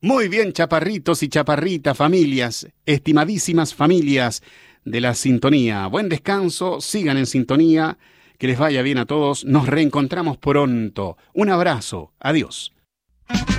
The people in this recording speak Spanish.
Muy bien, chaparritos y chaparritas, familias, estimadísimas familias de la sintonía. Buen descanso, sigan en sintonía, que les vaya bien a todos. Nos reencontramos pronto. Un abrazo, adiós.